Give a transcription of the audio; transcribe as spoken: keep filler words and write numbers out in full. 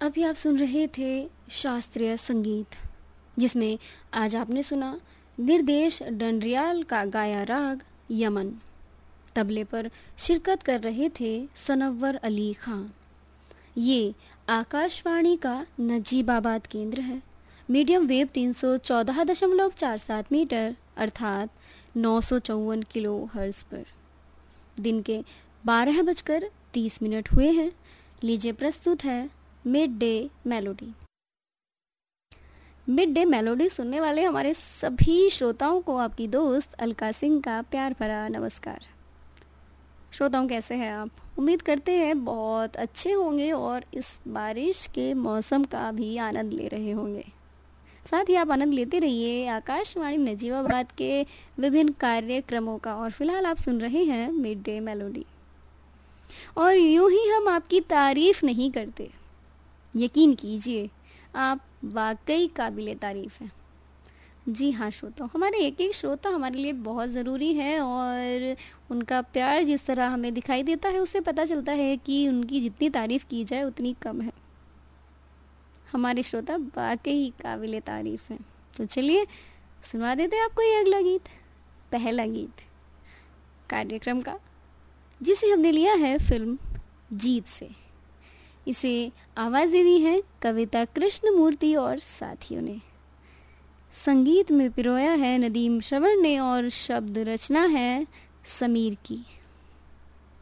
अभी आप सुन रहे थे शास्त्रीय संगीत, जिसमें आज आपने सुना निर्देश डंडरियाल का गाया राग यमन। तबले पर शिरकत कर रहे थे सनव्वर अली खां। ये आकाशवाणी का नजीबाबाद केंद्र है। मीडियम वेव तीन सौ चौदह दशमलव चार सात मीटर अर्थात नौ सौ चौवन किलो हर्ट्ज पर। दिन के बारह बजकर तीस मिनट हुए हैं। लीजिए प्रस्तुत है mid day melody. Mid day melody सुनने वाले हमारे सभी श्रोताओं को आपकी दोस्त अलका सिंह का प्यार भरा नमस्कार। श्रोताओं, कैसे हैं आप? उम्मीद करते हैं बहुत अच्छे होंगे और इस बारिश के मौसम का भी आनंद ले रहे होंगे। साथ ही आप आनंद लेते रहिए आकाशवाणी नजीबाबाद के विभिन्न कार्यक्रमों का। और फिलहाल आप सुन रहे हैं मिड डे मेलोडी। और यूं ही हम आपकी तारीफ नहीं करते, यकीन कीजिए आप वाकई काबिले तारीफ हैं। जी हाँ श्रोता, हमारे एक एक श्रोता हमारे लिए बहुत ज़रूरी है और उनका प्यार जिस तरह हमें दिखाई देता है उससे पता चलता है कि उनकी जितनी तारीफ़ की जाए उतनी कम है। हमारे श्रोता वाकई काबिले तारीफ़ हैं। तो चलिए सुनवा देते हैं आपको ये अगला गीत, पहला गीत कार्यक्रम का, जिसे हमने लिया है फिल्म जीत से। इसे आवाज़ें दी है कविता कृष्णमूर्ति और साथियों ने। संगीत में पिरोया है नदीम श्रवण ने और शब्द रचना है समीर की।